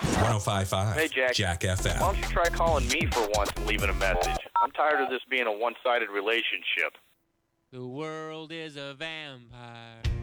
105.5 Hey, Jack. Jack FM. Why don't you try calling me for once and leaving a message? I'm tired of this being a one-sided relationship. The world is a vampire.